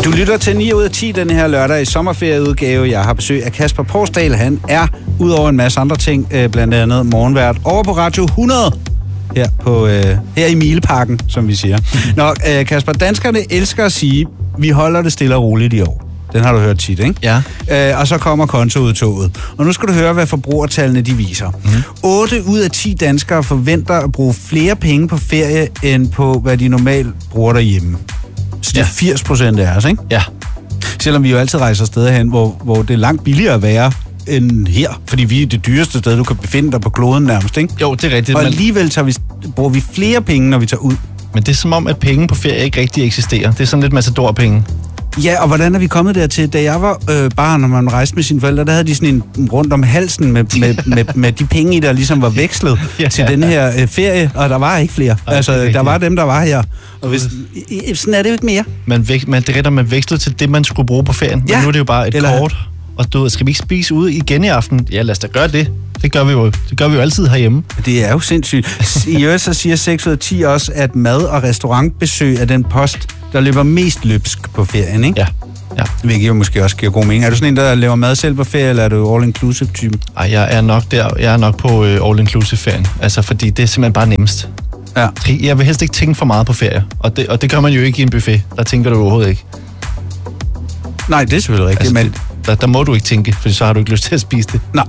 Du lytter til 9 ud af 10 den her lørdag i sommerferieudgave. Jeg har besøg af Kasper Porsdal. Han er, udover en masse andre ting, blandt andet morgenvært over på Radio 100. Her i Mileparken, som vi siger. Nå, Kasper, danskerne elsker at sige, vi holder det stille og roligt i år. Den har du hørt tit, ikke? Ja. Og så kommer kontoudtoget. Og nu skal du høre, hvad forbrugertallene de viser. 8 ud af 10 danskere forventer at bruge flere penge på ferie, end på, hvad de normalt bruger derhjemme. Så det er 80% af os, ikke? Ja. Selvom vi jo altid rejser steder hen, hvor det er langt billigere at være end her. Fordi vi er det dyreste sted, du kan befinde dig på kloden nærmest, ikke? Jo, det er rigtigt. Og alligevel bruger vi flere penge, når vi tager ud. Men det er som om, at penge på ferie ikke rigtig eksisterer. Det er sådan lidt matador-penge. Ja, og hvordan er vi kommet dertil? Da jeg var barn, når man rejste med sine forældre, der havde de sådan en rundt om halsen med de penge i, der ligesom var vekslet til den her ferie, og der var ikke flere. Der var dem, der var her. Og sådan er det jo ikke mere. Man vekslede til det, man skulle bruge på ferien. Ja. Men nu er det jo bare et kort. Og du skal vi ikke spise ude igen i aften? Ja, lad os da gøre det. Det gør vi jo altid herhjemme. Det er jo sindssygt. I øvrigt så siger 6 ud af 10 også, at mad- og restaurantbesøg er den post, der løber mest løbsk på ferien, ikke? Ja. Hvilket jo måske også giver god mening. Er du sådan en, der laver mad selv på ferie, eller er du all-inclusive-typen? Ej, jeg er nok på all-inclusive-ferien. Altså, fordi det er simpelthen bare nemmest. Ja. Jeg vil helst ikke tænke for meget på ferie. Og det gør man jo ikke i en buffet. Der tænker du overhovedet ikke. Nej, det er selvfølgelig rigtigt. Altså, men der må du ikke tænke, for så har du ikke lyst til at spise det. Nej.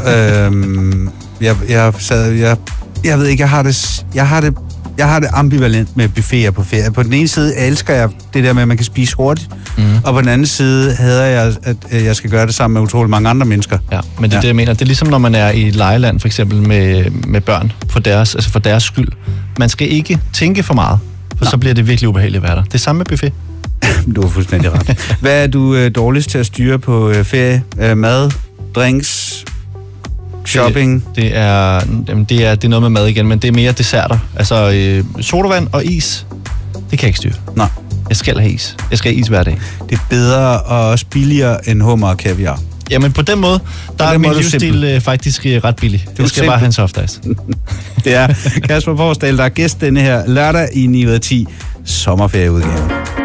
Jeg ved ikke, jeg har det ambivalent med buffeter på ferie. På den ene side elsker jeg det der med, at man kan spise hurtigt, og på den anden side hader jeg, at jeg skal gøre det sammen med utrolig mange andre mennesker. Ja, men det er det, jeg mener. Det er ligesom, når man er i et lejeland, for eksempel med børn, for deres skyld. Man skal ikke tænke for meget, for så bliver det virkelig ubehageligt at være der. Det er samme med buffet. Du har fuldstændig ret. Hvad er du dårligst til at styre på ferie? Mad, drinks, shopping? Det er noget med mad igen, men det er mere desserter. Altså sodavand og is, det kan jeg ikke styre. Nej. Jeg skal have is. Jeg skal have is hver dag. Det er bedre og også billigere end hummer og kaviar. Jamen på den måde, der er min livsstil faktisk ret billig. Det skal bare have en soft ice. Det er Kasper Porsdal, der er gæst denne her lørdag i 9 ud af 10 sommerferieudgave.